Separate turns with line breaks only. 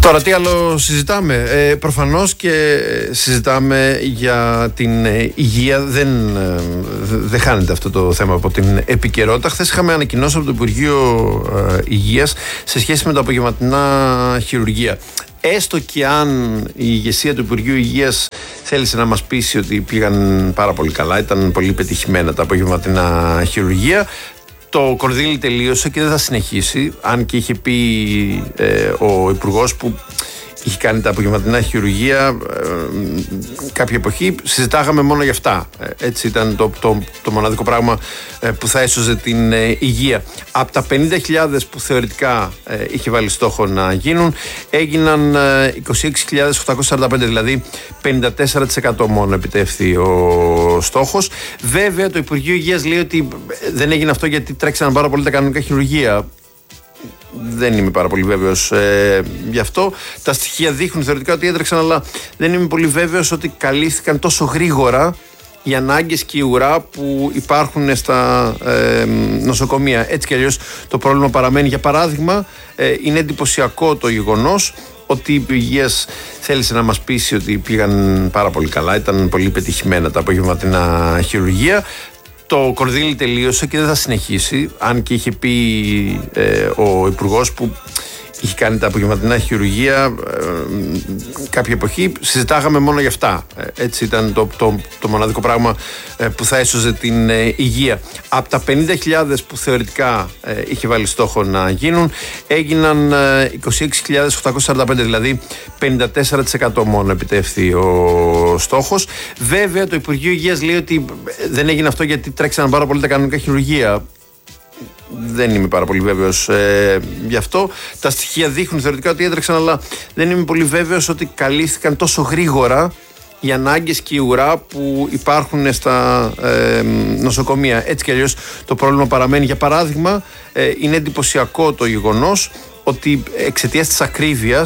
Τώρα τι άλλο συζητάμε? Προφανώς και συζητάμε για την υγεία. Δεν χάνεται αυτό το θέμα από την επικαιρότητα. Χθες είχαμε ανακοινώσει από το Υπουργείο Υγείας σε σχέση με τα απογευματινά χειρουργεία. Έστω και αν η ηγεσία του Υπουργείου Υγείας θέλησε να μας πείσει ότι πήγαν πάρα πολύ καλά, ήταν πολύ πετυχημένα τα απογευματινά χειρουργεία, το κορδίλι τελείωσε και δεν θα συνεχίσει. Αν και είχε πει ο Υπουργός που είχε κάνει τα απογευματινά χειρουργεία κάποια εποχή, συζητάγαμε μόνο για αυτά. Έτσι ήταν το μοναδικό πράγμα που θα έσωζε την υγεία. Από τα 50.000 που θεωρητικά είχε βάλει στόχο να γίνουν, έγιναν 26.845, δηλαδή 54% μόνο επιτεύχθη ο στόχος. Βέβαια το Υπουργείο Υγείας λέει ότι δεν έγινε αυτό γιατί τρέξαν πάρα πολύ τα κανονικά χειρουργεία. Δεν είμαι πάρα πολύ βέβαιος γι' αυτό. Τα στοιχεία δείχνουν θεωρητικά ότι έτρεξαν, αλλά δεν είμαι πολύ βέβαιος ότι καλύφθηκαν τόσο γρήγορα οι ανάγκες και η ουρά που υπάρχουν στα νοσοκομεία. Έτσι κι αλλιώς το πρόβλημα παραμένει. Για παράδειγμα, είναι εντυπωσιακό το γεγονός ότι η Υπουργείο Υγείας θέλησε να μας πείσει ότι πήγαν πάρα πολύ καλά, ήταν πολύ πετυχημένα τα απογευματινά χειρουργεία. Το κορδίλι τελείωσε και δεν θα συνεχίσει. Αν και είχε πει ο Υπουργός που είχε κάνει τα απογευματινά χειρουργεία κάποια εποχή, συζητάγαμε μόνο για αυτά. Έτσι ήταν το μοναδικό πράγμα που θα έσωζε την υγεία. Από τα 50.000 που θεωρητικά είχε βάλει στόχο να γίνουν, έγιναν 26.845, δηλαδή 54% μόνο επιτεύχθη ο στόχος. Βέβαια το Υπουργείο Υγείας λέει ότι δεν έγινε αυτό γιατί τρέξαν πάρα πολύ τα κανονικά χειρουργεία. Δεν είμαι πάρα πολύ βέβαιος γι' αυτό. Τα στοιχεία δείχνουν θεωρητικά ότι έτρεξαν, αλλά δεν είμαι πολύ βέβαιος ότι καλύφθηκαν τόσο γρήγορα οι ανάγκες και η ουρά που υπάρχουν στα νοσοκομεία. Έτσι κι αλλιώς το πρόβλημα παραμένει. Για παράδειγμα, είναι εντυπωσιακό το γεγονός ότι εξαιτίας της ακρίβειας